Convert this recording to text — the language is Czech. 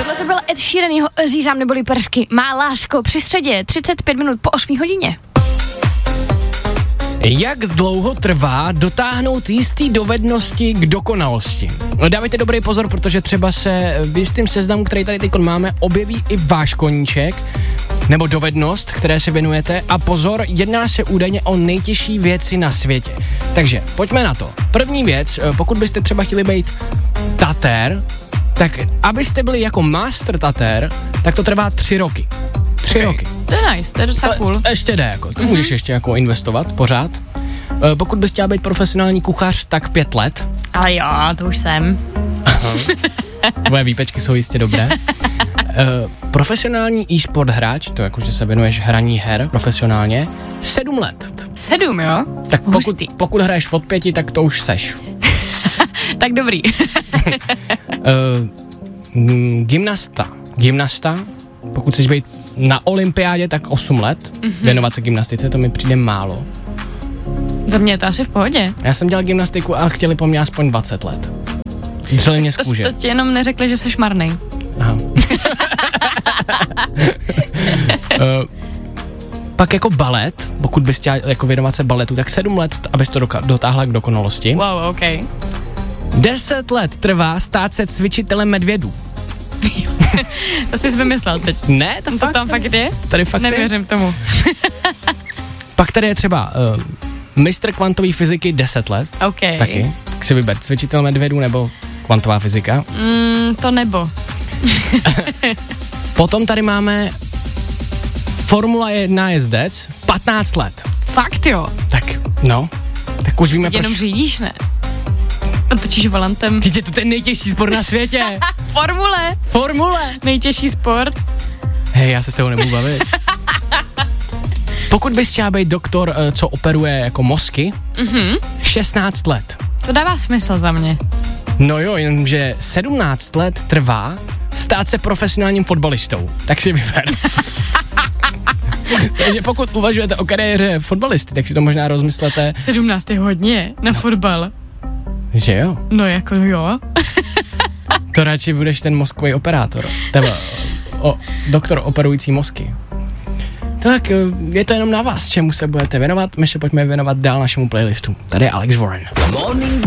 Tohle to byl Ed Sheeran, jeho Zízám neboli Persky. Má lásko při středě, 35 minut po 8 hodině. Jak dlouho trvá dotáhnout jistý dovednosti k dokonalosti? Dávejte dobrý pozor, protože třeba se v jistým seznamu, který tady teď máme, objeví i váš koníček nebo dovednost, které se věnujete. A pozor, jedná se údajně o nejtěžší věci na světě. Takže pojďme na to. První věc, pokud byste třeba chtěli být tatér, tak abyste byli jako master tatér, tak to trvá 3 roky. 3 roky. To je nice, to je docela cool. Ještě jde, jako. To můžeš ještě jako investovat pořád. Pokud bys chtěla být profesionální kuchař, tak 5 let. Ale jo, to už jsem. Aha. Tvoje výpečky jsou jistě dobré. Profesionální e-sport hráč, to jakože se věnuješ hraní her profesionálně, 7 let. 7, jo? Tak pokud hraješ od 5, tak to už seš. Tak dobrý. Gymnasta, pokud chceš být na olympiádě, tak 8 let. Věnovat se gymnastice, to mi přijde málo. Za mě je to asi v pohodě. Já jsem dělal gymnastiku a chtěli po mně aspoň 20 let. Dřeli mě z kůže. To ti jenom neřekli, že jsi marnej. Aha. Pak jako balet, pokud bys chtěla jako věnovat se baletu, tak 7 let, abys to dotáhla k dokonalosti. Wow, OK. 10 let trvá stát se cvičitelem medvědů. To jsi vymyslel teď. Ne, To tam fakt je? Tady fakt Nevěřím tomu. Pak tady je třeba mistr kvantové fyziky 10 let. OK. Taky. Tak si vyber cvičitel medvědů nebo kvantová fyzika. To nebo. Potom tady máme Formula 1 jezdec 15 let. Fakt jo. Tak, no. Tak už víme, Jenom řídíš, ne? A točíš volantem. Teď je to ten nejtěžší sport na světě. Formule. Nejtěžší sport. Hej, já se s tebou nebudu bavit. Pokud bys chtěla být doktor, co operuje jako mozky, 16 let. To dává smysl za mě. No jo, jenže 17 let trvá stát se profesionálním fotbalistou. Tak si vyber. Takže pokud uvažujete o kariéře fotbalisty, tak si to možná rozmyslete. 17 je hodně na fotbal. Že jo? No jako jo. To radši budeš ten mozkový operátor. Nebo doktor operující mozky. Tak je to jenom na vás, čemu se budete věnovat. My se pojďme věnovat dál našemu playlistu. Tady je Alex Warren.